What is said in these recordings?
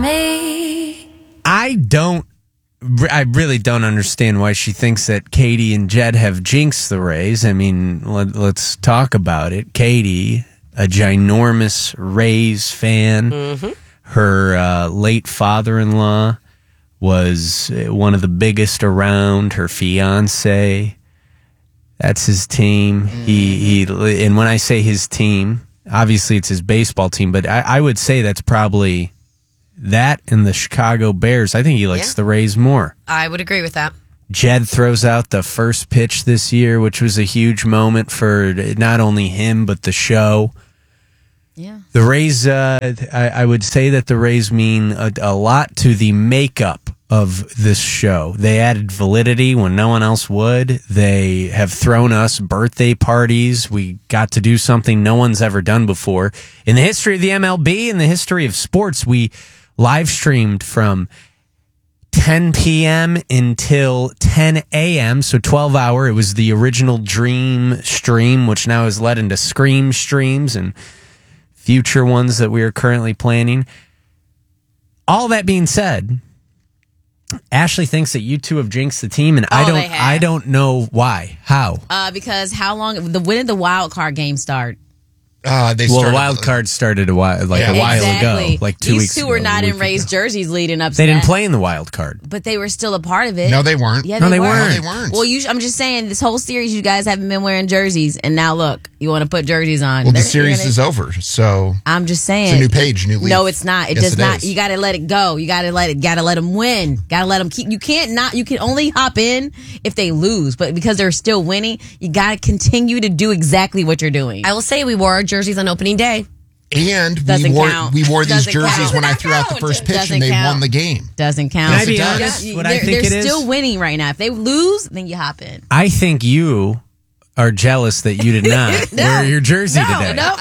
me. I really don't understand why she thinks that Katie and Jed have jinxed the Rays. I mean, let's talk about it. Katie, a ginormous Rays fan. Mm-hmm. Her late father-in-law was one of the biggest around. Her fiance, that's his team. He and when I say his team, obviously it's his baseball team, but I would say that's probably that and the Chicago Bears. I think he likes the Rays more. I would agree with that. Jed throws out the first pitch this year, which was a huge moment for not only him, but the show. Yeah. The Rays, I would say that the Rays mean a lot to the makeup of this show. They added validity when no one else would. They have thrown us birthday parties. We got to do something no one's ever done before. In the history of the MLB, in the history of sports, we live streamed from 10 p.m. until 10 a.m., so 12-hour. It was the original Dream stream, which now has led into Scream streams and future ones that we are currently planning. All that being said, Ashley thinks that you two have jinxed the team, and I don't know why. How? Because when did the wild card game start? The wild card started a while ago, like 2 weeks ago. These two were not in Rays jerseys leading up to They that. didn't play in the wild card. But they were still a part of it. No, they weren't. Yeah, they weren't. weren't. No, they weren't. Well, I'm just saying, this whole series, you guys haven't been wearing jerseys, and now look, you want to put jerseys on. Well, the series is over, so I'm just saying, it's a new page, new leaf. No, it's not. It Yes, does it not. is. You got to let it go. You got to let them win. Got to let them keep. You can only hop in if they lose, but because they're still winning, you got to continue to do exactly what you're doing. I will say we wore our jerseys on opening day. And Doesn't count. we wore these Doesn't jerseys count. when I threw out the first pitch Doesn't and they count. won the game. Doesn't count. Can I be Yes, it honest? does. What I think it is? They're still winning right now. If they lose, then you hop in. I think you are jealous that you did not wear your jersey today. No.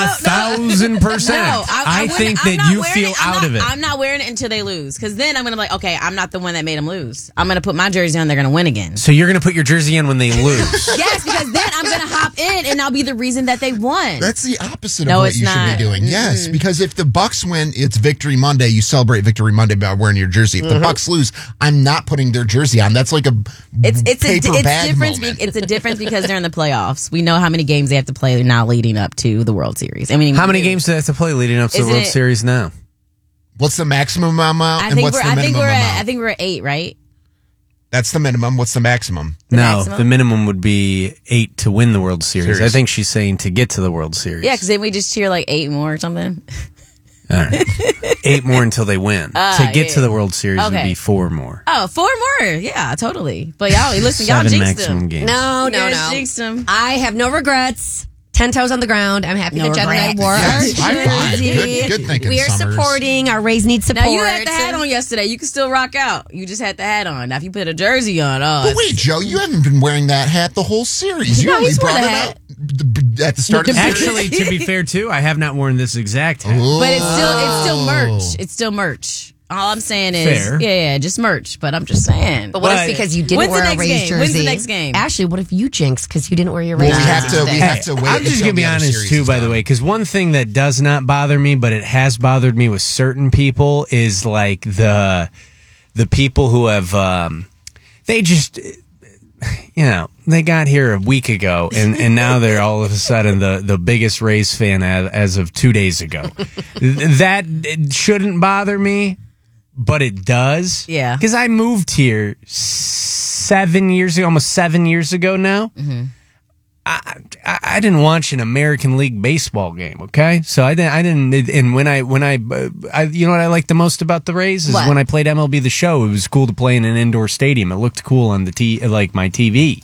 1,000%. No, I think I'm that not you wearing feel it. out of it. I'm not wearing it until they lose. Because then I'm going to be like, okay, I'm not the one that made them lose. I'm going to put my jersey on. They're going to win again. So you're going to put your jersey on when they lose. Yes, because then I'm going to hop in and I'll be the reason that they won. That's the opposite No, of what it's you not. should be doing. Yes, because if the Bucks win, it's Victory Monday. You celebrate Victory Monday by wearing your jersey. If the Bucks lose, I'm not putting their jersey on. That's like a paper bag moment. It's a difference because they're in the playoffs. We know how many games they have to play now leading up to the World Series. I mean, How many games do they have to play leading up to the Isn't World it- Series now? What's the maximum amount I and think what's the I minimum think amount? we're at 8, right? That's the minimum. What's the maximum? maximum? The minimum would be 8 to win the World Series. Series. I think she's saying to get to the World Series. Yeah, because then we just cheer like 8 more or something. All right. 8 more until they win. To get to the World Series would Okay. be 4 more. Oh, 4 more. Yeah, totally. But y'all, listen, y'all 7 jinxed maximum them. games. No. You guys jinxed them. I have no regrets. 10 toes on the ground. I'm happy No that Jen and I regrets. wore Yes, our high five. jersey. Good thinking, We are Summers. supporting. Our Rays need support. Now, you had the hat on yesterday. You can still rock out. You just had the hat on. Now, if you put a jersey on, But wait, Joe, you haven't been wearing that hat the whole series. You No, only he's worn brought the it hat. out at the start of the series. Actually, to be fair, too, I have not worn this exact hat. But it's still merch. It's still merch. All I'm saying is, Fair. yeah, just merch. But I'm just saying. But what But- if because you didn't When's the wear a next Rays game? jersey? When's the next game? Ashley, what if you jinxed because you didn't wear your Well, Rays we have jersey? to. We have to wait. I'm just until going to be the other honest, series too, is by the done. way, because one thing that does not bother me, but it has bothered me with certain people, is like the people who have, they just, they got here a week ago, and now they're all of a sudden the biggest Rays fan as of 2 days ago. That shouldn't bother me, but it does. Yeah. Because I moved here 7 years ago, almost 7 years ago now. Mm-hmm. I didn't watch an American League baseball game. Okay, so I didn't. And when I you know what I liked the most about the Rays is What? when I played MLB The Show. It was cool to play in an indoor stadium. It looked cool on the like my TV.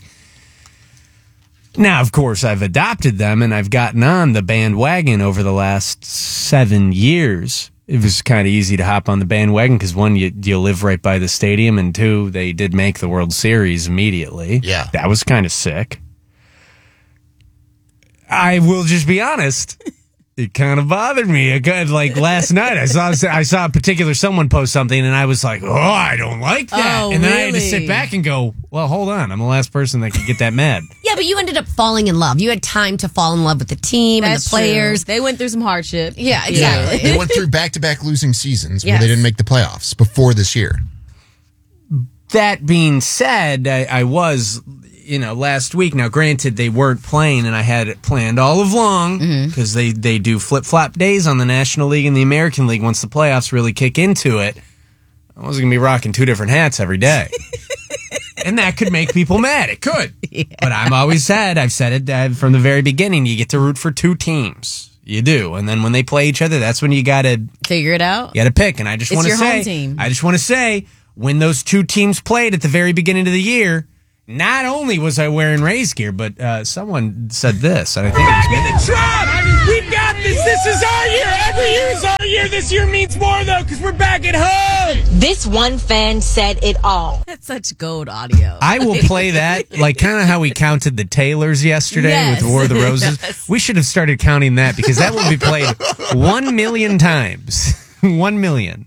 Now, of course, I've adopted them and I've gotten on the bandwagon over the last 7 years. It was kind of easy to hop on the bandwagon because one, you live right by the stadium, and two, they did make the World Series immediately. Yeah. That was kind of sick. I will just be honest. it kind of bothered me. Like last night, I saw a particular someone post something, and I was like, "Oh, I don't like that." Oh, and then I had to really? sit back and go, "Well, hold on, I'm the last person that could get that mad." Yeah, but you ended up falling in love. You had time to fall in love with the team and the players. True. They went through some hardship. Yeah, exactly. They went through back-to-back losing seasons where Yes. they didn't make the playoffs before this year. That being said, I was, last week. Now, granted, they weren't playing, and I had it planned all along because they do flip-flop days on the National League and the American League once the playoffs really kick into it. I wasn't going to be rocking 2 different hats every day. And that could make people mad. It could. Yeah. But I've said it from the very beginning, you get to root for 2 teams. You do. And then when they play each other, that's when you got to figure it out. You got to pick. And I just want to your home team. say, when those 2 teams played at the very beginning of the year, not only was I wearing Rays gear, but someone said this, and I think it was me. Back in the trap! We've got this! This is our year! Every year is our year! This year means more, though, because we're back at home! This one fan said it all. That's such gold audio. I will play that, like kind of how we counted the Taylors yesterday Yes. with War of the Roses. Yes. We should have started counting that because that will be played 1 million times. 1 million.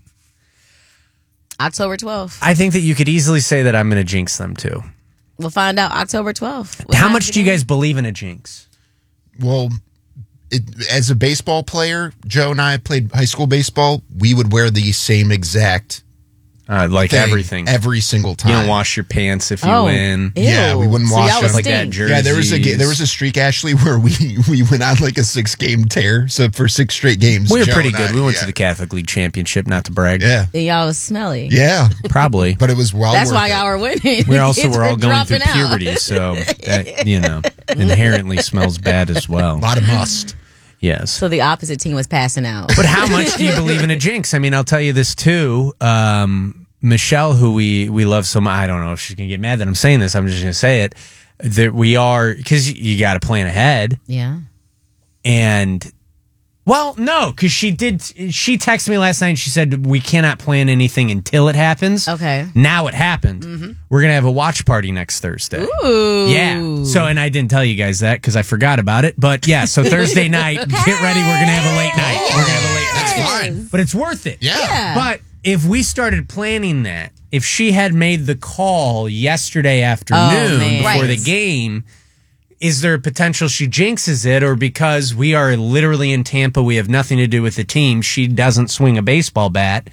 October 12th. I think that you could easily say that I'm going to jinx them too. We'll find out October 12th. What How time much is do you it? guys believe in a jinx? Well, as a baseball player, Joe and I played high school baseball. We would wear the same exact Like thing everything. every single time. You don't wash your pants if you win. Ew. Yeah, we wouldn't So wash y'all them. would Like that stink. jersey. Yeah, there was a streak, Ashley, where we went on like a 6-game tear. So for 6 straight games, We were Joe pretty and good. I- We went yeah. to the Catholic League Championship, not to brag. Yeah, And y'all was smelly. yeah, Probably. but it was well. That's worth why it. y'all were winning. We also Kids were all going through dropping out. puberty, so that, inherently smells bad as well. A lot of must. Yes. So the opposite team was passing out. But how much do you believe in a jinx? I mean, I'll tell you this too. Michelle, who we love so much, I don't know if she's going to get mad that I'm saying this. I'm just going to say it. That we are, because you got to plan ahead. Yeah. And, well, no, because she texted me last night and she said, we cannot plan anything until it happens. Okay. Now it happened. We're going to have a watch party next Thursday. Ooh. Yeah. So, and I didn't tell you guys that because I forgot about it. But yeah, so Thursday night, get ready. We're going to have a late night. We're going to have a late night. That's fine. But it's worth it. Yeah. But if we started planning that, if she had made the call yesterday afternoon man. before Right. the game, is there a potential she jinxes it? Or because we are literally in Tampa, we have nothing to do with the team, she doesn't swing a baseball bat.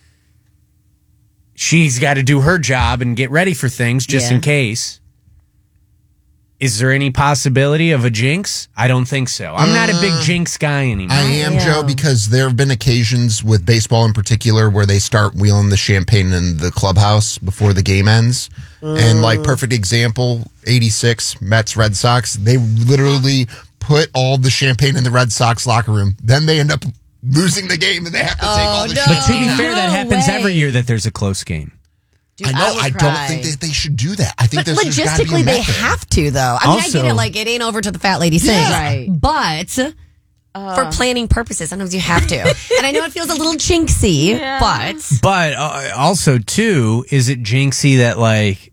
She's got to do her job and get ready for things just Yeah. in case. Is there any possibility of a jinx? I don't think so. I'm not a big jinx guy anymore. I am, Yeah. Joe, because there have been occasions with baseball in particular where they start wheeling the champagne in the clubhouse before the game ends. And like perfect example, 86 Mets Red Sox, they literally put all the champagne in the Red Sox locker room. Then they end up losing the game and they have to take all the no. But to be champagne. fair, that No happens way. every year that there's a close game. Dude, I know. would I cry. don't think that they should do that. I think But there's just gotta be a logistically, they method. have to, though. I mean, I Also- get it. Like, it ain't over till the fat lady sings. Yeah. Right. But for planning purposes, sometimes you have to. And I know it feels a little jinxy, but But also, too, is it jinxy that, like,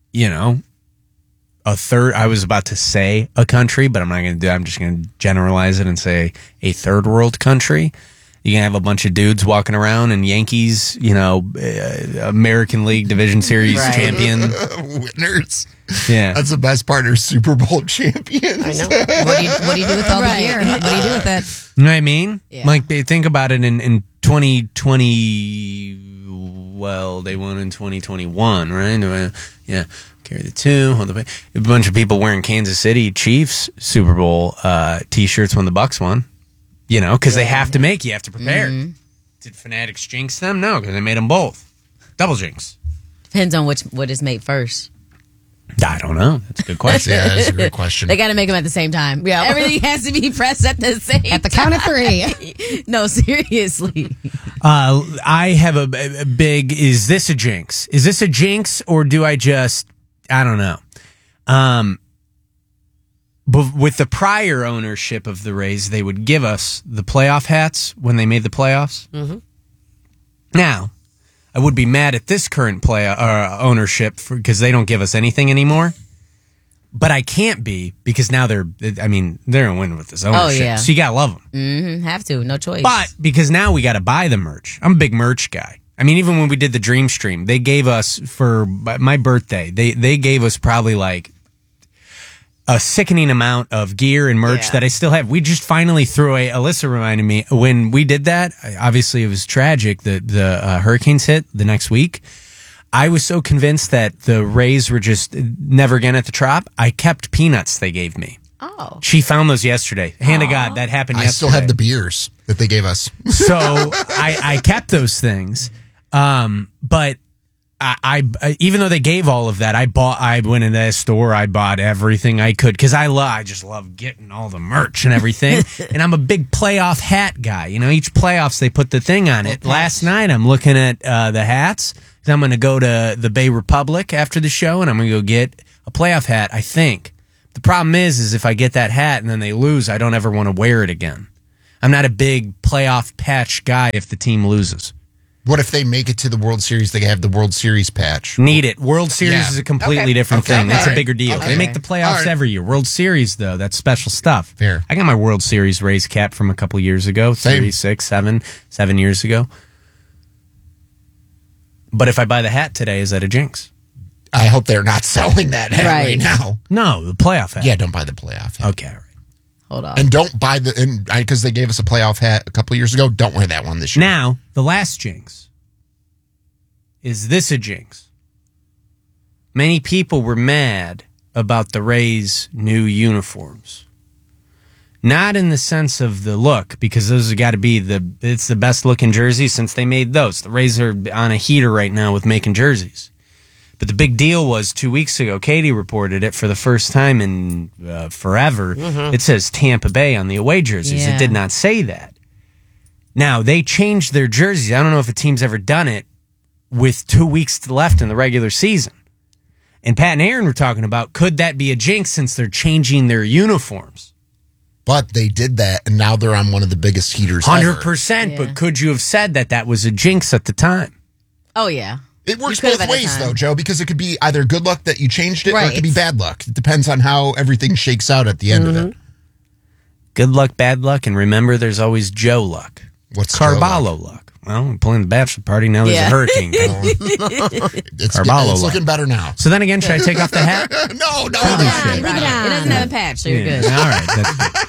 a third, I was about to say a country, but I'm not going to do it. I'm just going to generalize it and say a third world country. You can have a bunch of dudes walking around and Yankees, American League Division Series Right. champion. Winners. Yeah. That's the best part. Are Super Bowl champions. I know. What do you do with all Right. the gear? What do you do with that? You know what I mean? Yeah. Like, think about it in 2020. Well, they won in 2021, right? Yeah. Carry the 2. Hold the, a bunch of people wearing Kansas City Chiefs Super Bowl T-shirts when the Bucks won. Because they have to you have to prepare. Did Fanatics jinx them? No, because they made them both. Double jinx. Depends on what is made first. I don't know. That's a good question. Yeah, that's a great question. They got to make them at the same time. Yeah. Everything has to be pressed at the same At the count of 3. No, seriously. I have a big, is this a jinx? Is this a jinx or do I just, I don't know. But with the prior ownership of the Rays, they would give us the playoff hats when they made the playoffs. Mm-hmm. Now, I would be mad at this current ownership because they don't give us anything anymore. But I can't be because now they're in win with this ownership. Oh, yeah. So you got to love them. Have to. No choice. But because now we got to buy the merch. I'm a big merch guy. I mean, even when we did the Dream Stream, they gave us for my birthday, they gave us probably like a sickening amount of gear and merch that I still have. We just finally threw away. Alyssa reminded me when we did that. Obviously, it was tragic. The hurricanes hit the next week. I was so convinced that the Rays were just never again at the Trop. I kept peanuts they gave me. Oh. She found those yesterday. Hand to God, that happened yesterday. I still have the beers that they gave us. So I kept those things. But I even though they gave all of that, I went into that store, I bought everything I could because I just love getting all the merch and everything. And I'm a big playoff hat guy. You know, each playoffs they put the thing on it. Last night I'm looking at the hats. I'm going to go to the Bay Republic after the show and I'm going to go get a playoff hat, I think. The problem is if I get that hat and then they lose, I don't ever want to wear it again. I'm not a big playoff patch guy if the team loses. What if they make it to the World Series? They have the World Series patch. Need it. World Series is a completely different thing. That's a bigger deal. Okay. They make the playoffs every year. World Series, though, that's special stuff. Fair. I got my World Series Rays cap from a couple years ago, Same. 3, 6, 7 years ago. But if I buy the hat today, is that a jinx? I hope they're not selling that hat right now. No, the playoff hat. Yeah, don't buy the playoff hat. Okay, all right. Hold on. And don't buy because they gave us a playoff hat a couple years ago. Don't wear that one this year. Now, the last jinx. Is this a jinx? Many people were mad about the Rays' new uniforms. Not in the sense of the look, because those have got to be it's the best looking jersey since they made those. The Rays are on a heater right now with making jerseys. But the big deal was 2 weeks ago, Katie reported it for the first time in forever. It says Tampa Bay on the away jerseys. Yeah. It did not say that. Now, they changed their jerseys. I don't know if a team's ever done it with 2 weeks left in the regular season. And Pat and Aaron were talking about, could that be a jinx since they're changing their uniforms? But they did that, and now they're on one of the biggest heaters 100%. Yeah. But could you have said that was a jinx at the time? Oh, yeah. It works You could have both at a ways, time. though, Joe, because it could be either good luck that you changed it or Right, it could be bad luck. It depends on how everything shakes out at the end of it. Good luck, bad luck, and remember there's always Joe luck. What's Joe Carballo luck? Well, we're playing the bachelor party. Now there's a hurricane going. It's Carballo it's luck. looking better now. So then again, should I take off the hat? No. It doesn't have a patch, so you're good. All right. That's good.